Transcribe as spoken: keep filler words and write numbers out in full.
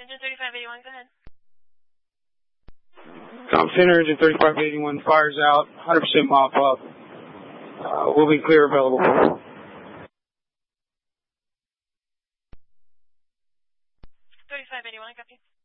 Engine thirty-five eighty-one, go ahead. Tom Center, engine thirty-five eighty-one fires out, one hundred percent mop up. Uh, we'll be clear available. thirty-five eighty-one, copy.